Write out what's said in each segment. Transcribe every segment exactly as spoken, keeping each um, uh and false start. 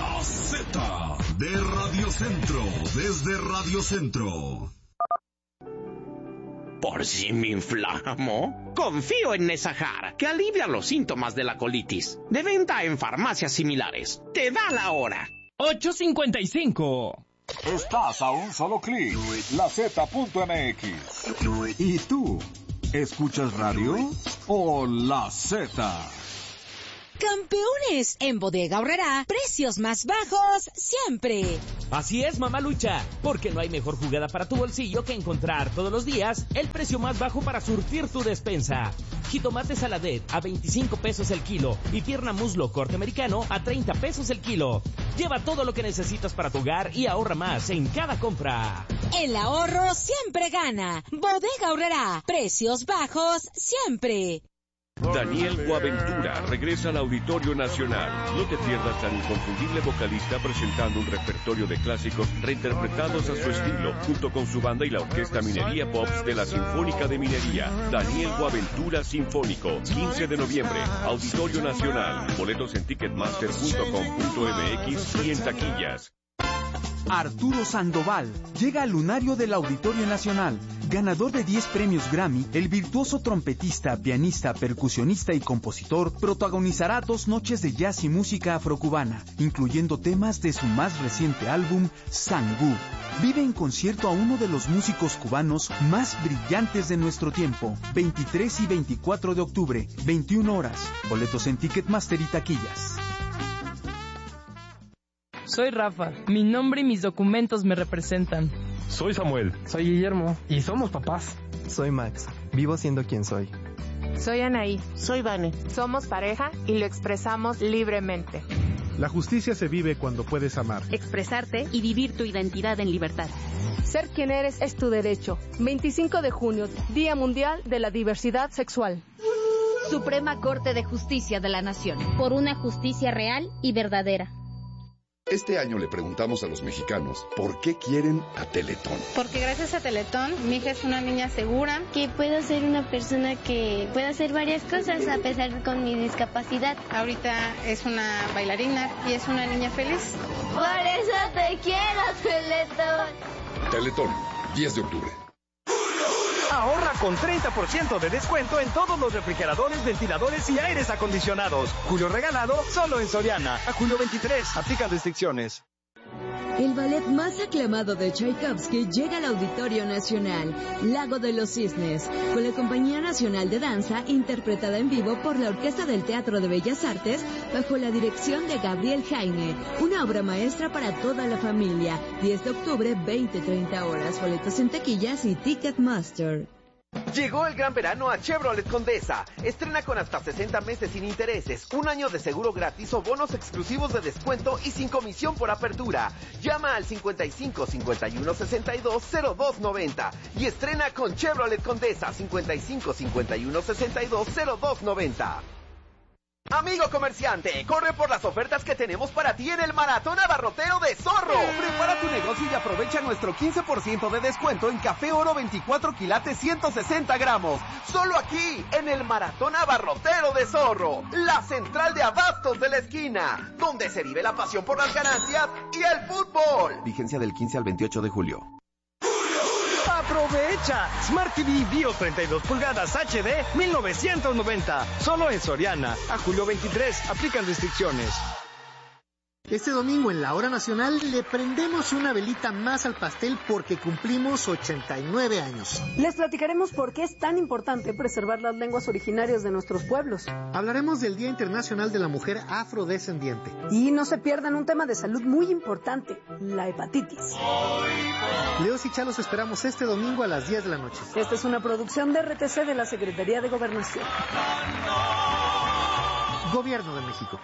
La Z de Radio Centro, desde Radio Centro. ¿Por si me inflamo? Confío en Nesajar, que alivia los síntomas de la colitis. De venta en farmacias similares. Te da la hora. ocho cincuenta y cinco. Estás a un solo clic. La Z punto M X. ¿Y tú? ¿Escuchas radio o La Z? Campeones, en Bodega Aurrerá, precios más bajos siempre. Así es, Mamalucha, porque no hay mejor jugada para tu bolsillo que encontrar todos los días el precio más bajo para surtir tu despensa. Jitomate saladet a veinticinco pesos el kilo y pierna muslo corte americano a treinta pesos el kilo. Lleva todo lo que necesitas para tu hogar y ahorra más en cada compra. El ahorro siempre gana. Bodega Aurrerá, precios bajos siempre. Daniel Boaventura regresa al Auditorio Nacional. No te pierdas al inconfundible vocalista presentando un repertorio de clásicos reinterpretados a su estilo, junto con su banda y la Orquesta Minería Pops de la Sinfónica de Minería. Daniel Boaventura Sinfónico, quince de noviembre, Auditorio Nacional. Boletos en ticketmaster punto com punto m x y en taquillas. Arturo Sandoval llega al lunario del Auditorio Nacional. Ganador de diez premios Grammy, el virtuoso trompetista, pianista, percusionista y compositor protagonizará dos noches de jazz y música afrocubana, incluyendo temas de su más reciente álbum, Sangú. Vive en concierto a uno de los músicos cubanos más brillantes de nuestro tiempo. veintitrés y veinticuatro de octubre, veintiuna horas. Boletos en Ticketmaster y taquillas. Soy Rafa. Mi nombre y mis documentos me representan. Soy Samuel. Soy Guillermo. Y somos papás. Soy Max. Vivo siendo quien soy. Soy Anaí. Soy Vane. Somos pareja y lo expresamos libremente. La justicia se vive cuando puedes amar, expresarte y vivir tu identidad en libertad. Ser quien eres es tu derecho. veinticinco de junio, Día Mundial de la Diversidad Sexual. Suprema Corte de Justicia de la Nación. Por una justicia real y verdadera. Este año le preguntamos a los mexicanos por qué quieren a Teletón. Porque gracias a Teletón, mi hija es una niña segura. Que puedo ser una persona que puede hacer varias cosas a pesar de con mi discapacidad. Ahorita es una bailarina y es una niña feliz. Por eso te quiero, Teletón. Teletón, diez de octubre. Ahorra con treinta por ciento de descuento en todos los refrigeradores, ventiladores y aires acondicionados. Julio regalado solo en Soriana. A julio veintitrés. Aplican restricciones. El ballet más aclamado de Tchaikovsky llega al Auditorio Nacional, Lago de los Cisnes, con la Compañía Nacional de Danza, interpretada en vivo por la Orquesta del Teatro de Bellas Artes, bajo la dirección de Gabriel Jaime. Una obra maestra para toda la familia. diez de octubre, veinte treinta horas. Boletos en taquillas y Ticketmaster. Llegó el gran verano a Chevrolet Condesa. Estrena con hasta sesenta meses sin intereses, un año de seguro gratis o bonos exclusivos de descuento y sin comisión por apertura. Llama al cincuenta y cinco, cincuenta y uno, sesenta y dos, cero dos noventa y estrena con Chevrolet Condesa cincuenta y cinco, cincuenta y uno, sesenta y dos, cero dos noventa. Amigo comerciante, corre por las ofertas que tenemos para ti en el Maratón Abarrotero de Zorro. Prepara tu negocio y aprovecha nuestro quince por ciento de descuento en Café Oro veinticuatro quilates ciento sesenta gramos. Solo aquí, en el Maratón Abarrotero de Zorro, la central de abastos de la esquina, donde se vive la pasión por las ganancias y el fútbol. Vigencia del quince al veintiocho de julio. ¡Aprovecha! Smart T V BIOS treinta y dos pulgadas H D mil novecientos noventa. Solo en Soriana. A julio veintitrés. Aplican restricciones. Este domingo en la Hora Nacional le prendemos una velita más al pastel porque cumplimos ochenta y nueve años. Les platicaremos por qué es tan importante preservar las lenguas originarias de nuestros pueblos. Hablaremos del Día Internacional de la Mujer Afrodescendiente. Y no se pierdan un tema de salud muy importante, la hepatitis. Leos y Chalos esperamos este domingo a las diez de la noche. Esta es una producción de R T C de la Secretaría de Gobernación. Gobierno de México.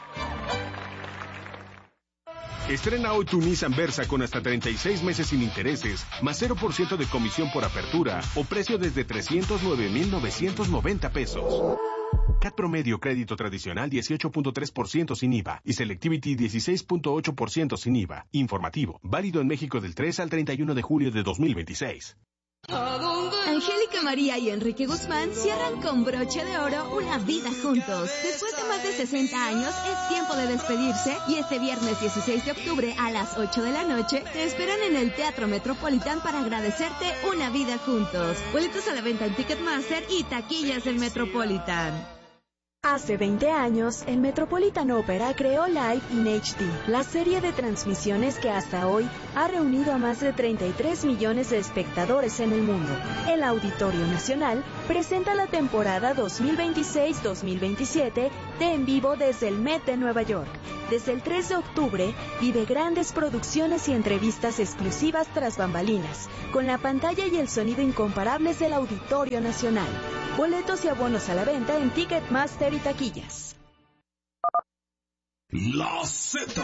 Estrena hoy tu Nissan Versa con hasta treinta y seis meses sin intereses, más cero por ciento de comisión por apertura o precio desde trescientos nueve mil novecientos noventa pesos. C A T promedio crédito tradicional dieciocho punto tres por ciento sin I V A y Selectivity dieciséis punto ocho por ciento sin I V A. Informativo, válido en México del tres al treinta y uno de julio de dos mil veintiséis. Angélica María y Enrique Guzmán cierran con broche de oro una vida juntos. Después de más de sesenta años, es tiempo de despedirse y este viernes dieciséis de octubre a las ocho de la noche te esperan en el Teatro Metropolitan para agradecerte una vida juntos. Boletos a la venta en Ticketmaster y taquillas del Metropolitan. Hace veinte años, el Metropolitan Opera creó Live in H D, la serie de transmisiones que hasta hoy ha reunido a más de treinta y tres millones de espectadores en el mundo. El Auditorio Nacional presenta la temporada dos mil veintiséis dos mil veintisiete de En Vivo desde el Met de Nueva York. Desde el tres de octubre, vive grandes producciones y entrevistas exclusivas tras bambalinas, con la pantalla y el sonido incomparables del Auditorio Nacional. Boletos y abonos a la venta en Ticketmaster y taquillas. La Z.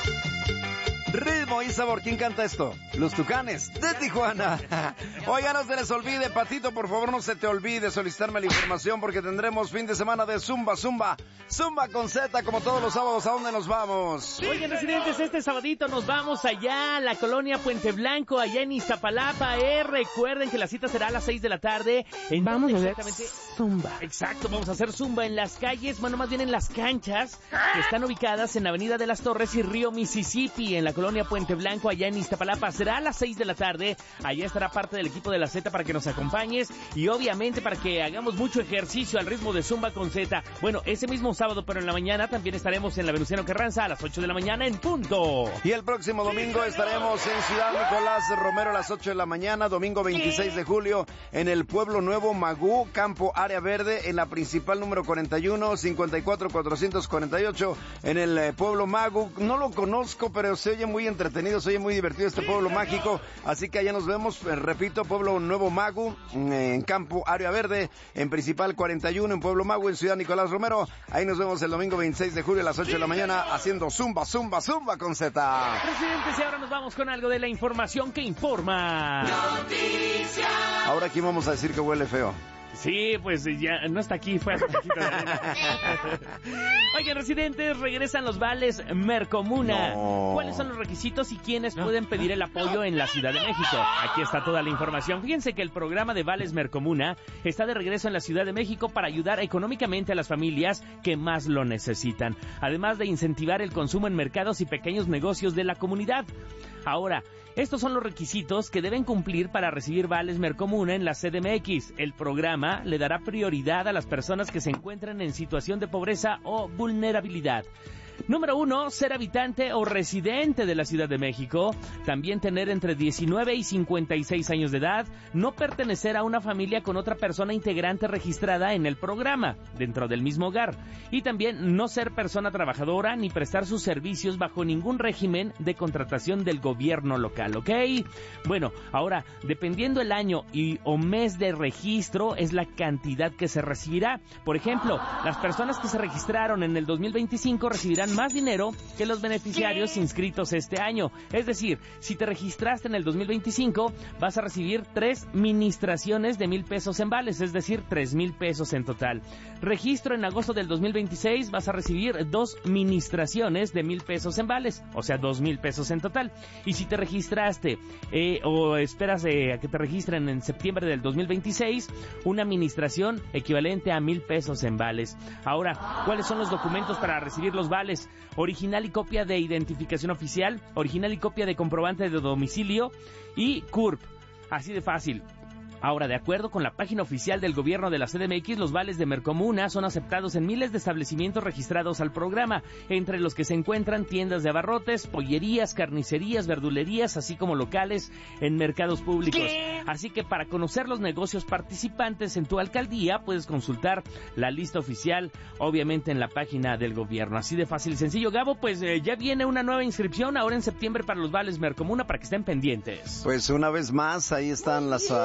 Ritmo y sabor. ¿Quién canta esto? Los Tucanes de Tijuana. Oigan, no se les olvide, Patito, por favor, no se te olvide solicitarme la información porque tendremos fin de semana de Zumba, Zumba, Zumba con Z, como todos los sábados. ¿A dónde nos vamos? Oigan, residentes, este sabadito nos vamos allá a la colonia Puente Blanco, allá en Iztapalapa. Eh, recuerden que la cita será a las seis de la tarde. ¿En vamos a ver Zumba. Exacto, vamos a hacer Zumba en las calles, bueno, más bien en las canchas que están ubicadas en Avenida de las Torres y Río Mississippi, en la colonia Puente Blanco, allá en Iztapalapa. Será a las seis de la tarde. Allá estará parte del equipo de la Z para que nos acompañes y obviamente para que hagamos mucho ejercicio al ritmo de Zumba con Z. Bueno, ese mismo sábado, pero en la mañana también estaremos en la Venustiano Carranza a las ocho de la mañana en punto. Y el próximo domingo estaremos en Ciudad Nicolás Romero a las ocho de la mañana, domingo veintiséis de julio, en el Pueblo Nuevo Magú, Campo Área Verde, en la principal número cuarenta y uno, cincuenta y cuatro, cuatrocientos cuarenta y ocho, en el eh, Pueblo Magú. No lo conozco, pero se oye muy entretenido, se oye muy divertido este pueblo mágico, así que allá nos vemos, eh, repito, Pueblo Nuevo Magú, eh, en Campo Área Verde, en principal cuarenta y uno, en Pueblo Magú, en Ciudad Nicolás Romero. Ahí nos vemos el domingo veintiséis de julio a las ocho de la mañana haciendo Zumba, Zumba, Zumba con Z. Presidentes, y ahora nos vamos con algo de la información que informa. Noticias. Ahora aquí vamos a decir que huele feo. Sí, pues ya no está aquí, fue hace poquito. Oigan, residentes, regresan los vales Mercomuna. No. ¿Cuáles son los requisitos y quiénes no. pueden pedir el apoyo en la Ciudad de México? Aquí está toda la información. Fíjense que el programa de vales Mercomuna está de regreso en la Ciudad de México para ayudar económicamente a las familias que más lo necesitan, además de incentivar el consumo en mercados y pequeños negocios de la comunidad. Ahora, estos son los requisitos que deben cumplir para recibir vales Mercomuna en la C D M X. El programa le dará prioridad a las personas que se encuentran en situación de pobreza o vulnerabilidad. Número uno, ser habitante o residente de la Ciudad de México, también tener entre diecinueve y cincuenta y seis años de edad, no pertenecer a una familia con otra persona integrante registrada en el programa, dentro del mismo hogar, y también no ser persona trabajadora ni prestar sus servicios bajo ningún régimen de contratación del gobierno local, ¿ok? Bueno, ahora, dependiendo el año y o mes de registro, es la cantidad que se recibirá. Por ejemplo, las personas que se registraron en el dos mil veinticinco recibirán más dinero que los beneficiarios inscritos este año. Es decir, si te registraste en el dos mil veinticinco, vas a recibir tres ministraciones de mil pesos en vales, es decir, tres mil pesos en total. Registro en agosto del dos mil veintiséis, vas a recibir dos ministraciones de mil pesos en vales, o sea, dos mil pesos en total. Y si te registraste eh, o esperas eh, a que te registren en septiembre del dos mil veintiséis, una administración equivalente a mil pesos en vales. Ahora, ¿cuáles son los documentos para recibir los vales? Original y copia de identificación oficial, original y copia de comprobante de domicilio y C U R P. Así de fácil. Ahora, de acuerdo con la página oficial del gobierno de la C D M X, los vales de Mercomuna son aceptados en miles de establecimientos registrados al programa, entre los que se encuentran tiendas de abarrotes, pollerías, carnicerías, verdulerías, así como locales en mercados públicos. ¿Qué? Así que para conocer los negocios participantes en tu alcaldía, puedes consultar la lista oficial, obviamente en la página del gobierno. Así de fácil y sencillo. Gabo, pues eh, ya viene una nueva inscripción ahora en septiembre para los vales Mercomuna, para que estén pendientes. Pues una vez más, ahí están las... Uh...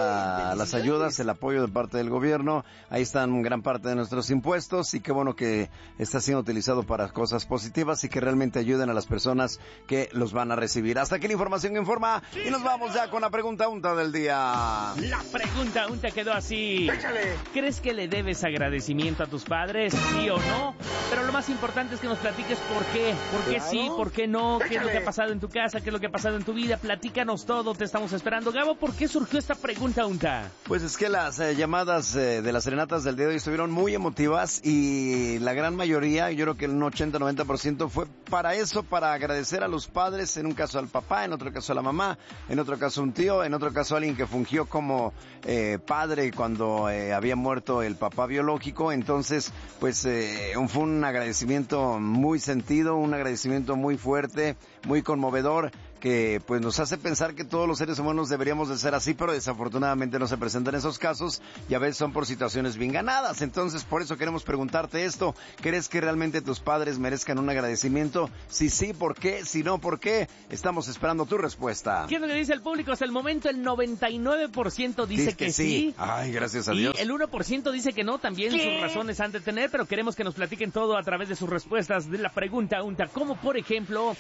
la, las ayudas, el apoyo de parte del gobierno. Ahí están gran parte de nuestros impuestos y qué bueno que está siendo utilizado para cosas positivas y que realmente ayuden a las personas que los van a recibir. Hasta aquí la información que informa y nos vamos ya con la pregunta unta del día. La pregunta unta quedó así. Échale. ¿Crees que le debes agradecimiento a tus padres? ¿Sí o no? Pero lo más importante es que nos platiques por qué. ¿Por qué Claro. sí? ¿Por qué no? ¿Qué es lo Échale. que ha pasado en tu casa? ¿Qué es lo que ha pasado en tu vida? Platícanos todo, te estamos esperando. Gabo, ¿por qué surgió esta pregunta unta? Pues es que las eh, llamadas eh, de las serenatas del día de hoy estuvieron muy emotivas y la gran mayoría, yo creo que un ochenta noventa por ciento fue para eso, para agradecer a los padres, en un caso al papá, en otro caso a la mamá, en otro caso un tío, en otro caso alguien que fungió como eh, padre cuando eh, había muerto el papá biológico. Entonces, pues eh, fue un agradecimiento muy sentido, un agradecimiento muy fuerte, muy conmovedor, que pues nos hace pensar que todos los seres humanos deberíamos de ser así, pero desafortunadamente no se presentan esos casos y a veces son por situaciones bien ganadas. Entonces, por eso queremos preguntarte esto: ¿crees que realmente tus padres merezcan un agradecimiento? Si sí, ¿por qué? Si no, ¿por qué? Estamos esperando tu respuesta. ¿Qué es lo que dice el público? Hasta el momento el noventa y nueve por ciento dice Dice que, que sí. sí. Ay, gracias a y Dios. el uno por ciento dice que no, también ¿Qué? sus razones han de tener, pero queremos que nos platiquen todo a través de sus respuestas de la pregunta unta. Como por ejemplo,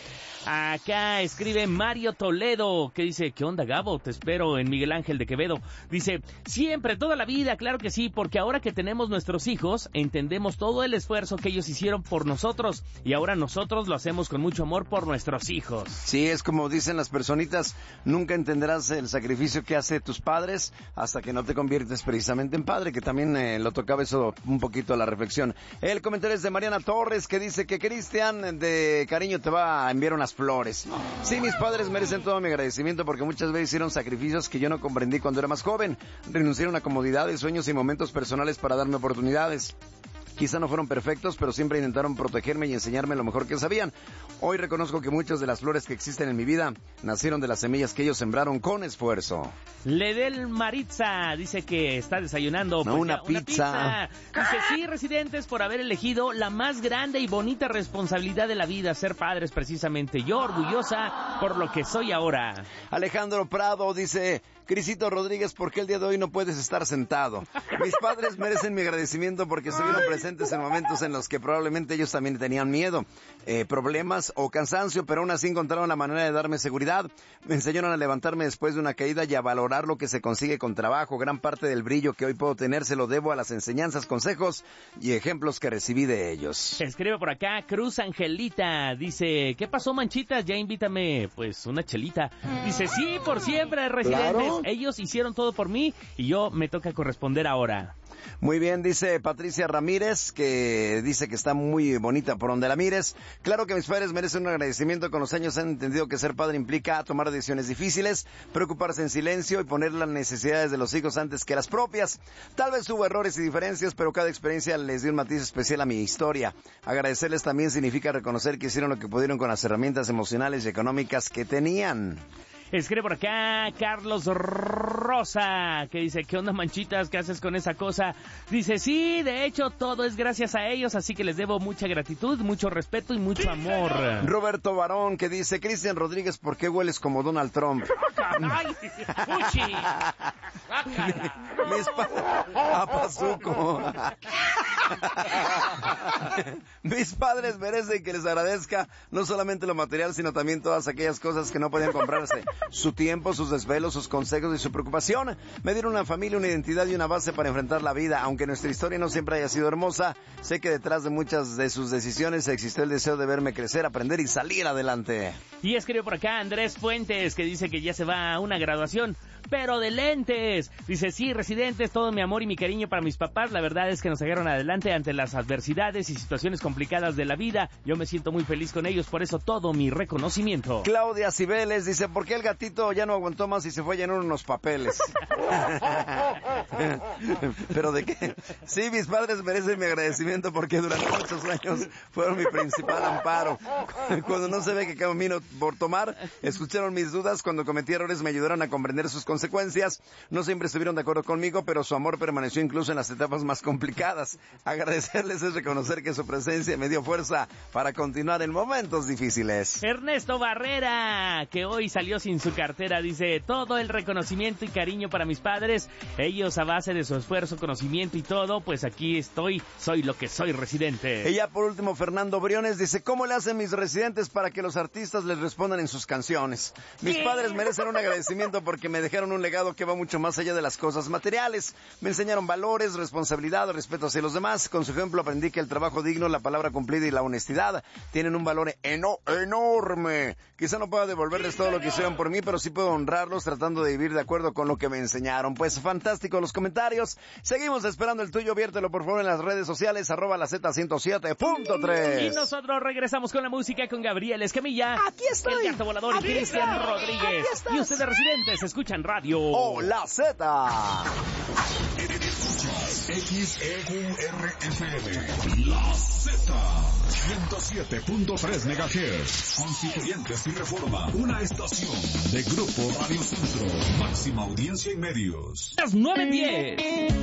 acá escribe Mario Toledo, que dice: ¿qué onda, Gabo? Te espero en Miguel Ángel de Quevedo. Dice: siempre, toda la vida, claro que sí, porque ahora que tenemos nuestros hijos, entendemos todo el esfuerzo que ellos hicieron por nosotros, y ahora nosotros lo hacemos con mucho amor por nuestros hijos. Sí, es como dicen las personitas, nunca entenderás el sacrificio que hace tus padres hasta que no te conviertes precisamente en padre, que también eh, lo tocaba eso un poquito a la reflexión. El comentario es de Mariana Torres, que dice que Cristian de cariño te va a enviar unas flores. Sí, mis padres merecen todo mi agradecimiento porque muchas veces hicieron sacrificios que yo no comprendí cuando era más joven. Renunciaron a comodidades, sueños y momentos personales para darme oportunidades. Quizá no fueron perfectos, pero siempre intentaron protegerme y enseñarme lo mejor que sabían. Hoy reconozco que muchas de las flores que existen en mi vida nacieron de las semillas que ellos sembraron con esfuerzo. Ledel Maritza dice que está desayunando. No, pues una ya, pizza. pizza. Dice: sí, residentes, por haber elegido la más grande y bonita responsabilidad de la vida, ser padres precisamente. Yo orgullosa por lo que soy ahora. Alejandro Prado dice: Crisito Rodríguez, ¿por qué el día de hoy no puedes estar sentado? Mis padres merecen mi agradecimiento porque estuvieron presentes en momentos en los que probablemente ellos también tenían miedo, eh, problemas o cansancio, pero aún así encontraron la manera de darme seguridad. Me enseñaron a levantarme después de una caída y a valorar lo que se consigue con trabajo. Gran parte del brillo que hoy puedo tener se lo debo a las enseñanzas, consejos y ejemplos que recibí de ellos. Escribe por acá Cruz Angelita, dice: ¿qué pasó, manchitas? Ya invítame, pues, una chelita. Dice: sí, por siempre, residentes. Claro. Ellos hicieron todo por mí y yo me toca corresponder ahora. Muy bien, dice Patricia Ramírez, que dice que está muy bonita por donde la mires. Claro que mis padres merecen un agradecimiento. Con los años han entendido que ser padre implica tomar decisiones difíciles, preocuparse en silencio y poner las necesidades de los hijos antes que las propias. Tal vez hubo errores y diferencias, pero cada experiencia les dio un matiz especial a mi historia. Agradecerles también significa reconocer que hicieron lo que pudieron con las herramientas emocionales y económicas que tenían. Escribe por acá Carlos Rosa, que dice: ¿qué onda, manchitas? ¿Qué haces con esa cosa? Dice: sí, de hecho, todo es gracias a ellos, así que les debo mucha gratitud, mucho respeto y mucho amor. Roberto Barón, que dice: Cristian Rodríguez, ¿por qué hueles como Donald Trump? ¡Ay! ¡Uchi! Mis pa- Apazuco. Mis padres merecen que les agradezca no solamente lo material, sino también todas aquellas cosas que no podían comprarse. Su tiempo, sus desvelos, sus consejos y su preocupación. Me dieron una familia, una identidad y una base para enfrentar la vida. Aunque nuestra historia no siempre haya sido hermosa, sé que detrás de muchas de sus decisiones existió el deseo de verme crecer, aprender y salir adelante. Y escribe por acá Andrés Fuentes, que dice que ya se va a una graduación, pero de lentes. Dice: sí, residentes, todo mi amor y mi cariño para mis papás. La verdad es que nos sacaron adelante ante las adversidades y situaciones complicadas de la vida. Yo me siento muy feliz con ellos, por eso todo mi reconocimiento. Claudia Cibeles dice: ¿por qué el gatito ya no aguantó más y se fue a llenar unos papeles? ¿Pero de qué? Sí, mis padres merecen mi agradecimiento porque durante muchos años fueron mi principal amparo. Cuando no se ve qué camino por tomar, escucharon mis dudas. Cuando cometí errores me ayudaron a comprender sus consejos consecuencias. No siempre estuvieron de acuerdo conmigo, pero su amor permaneció incluso en las etapas más complicadas. Agradecerles es reconocer que su presencia me dio fuerza para continuar en momentos difíciles. Ernesto Barrera, que hoy salió sin su cartera, dice: todo el reconocimiento y cariño para mis padres, ellos a base de su esfuerzo, conocimiento y todo, pues aquí estoy, soy lo que soy, residente. Y ya por último, Fernando Briones dice: ¿cómo le hacen mis residentes para que los artistas les respondan en sus canciones? Mis ¿Qué? padres merecen un agradecimiento porque me dejaron un legado que va mucho más allá de las cosas materiales. Me enseñaron valores, responsabilidad, respeto hacia los demás. Con su ejemplo aprendí que el trabajo digno, la palabra cumplida y la honestidad tienen un valor eno- enorme. Quizá no pueda devolverles todo lo que hicieron por mí, pero sí puedo honrarlos tratando de vivir de acuerdo con lo que me enseñaron. Pues fantástico los comentarios. Seguimos esperando el tuyo. Viértelo por favor en las redes sociales, arroba la Z ciento siete punto tres. Y nosotros regresamos con la música con Gabriel Escamilla. Aquí estoy. El Gato Volador y Cristian Rodríguez. Y ustedes residentes escuchan radio. ¡Oh, la Z! X E U R F M, la Z, ciento siete punto tres megahertz, Constituyentes y Reforma, una estación de Grupo Radio Centro, máxima audiencia y medios. Las nueve diez.